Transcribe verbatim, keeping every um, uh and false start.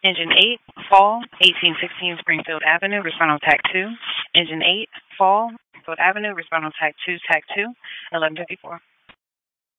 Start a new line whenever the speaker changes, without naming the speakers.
Engine eight, fall, eighteen sixteen Springfield Avenue, respond on TAC two. Engine eight, fall, Springfield Avenue, respond on TAC two, TAC two, eleven fifty-four.